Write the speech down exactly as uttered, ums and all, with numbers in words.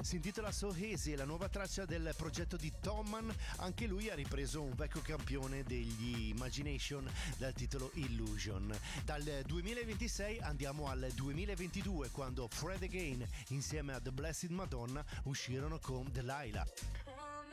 si intitola So Easy, la nuova traccia del progetto di Tomman. Anche lui ha ripreso un vecchio campione degli Imagination dal titolo Illusion. Dal duemilaventisei andiamo al duemilaventidue, quando Fred Again insieme a The Blessed Madonna uscirono con Delilah.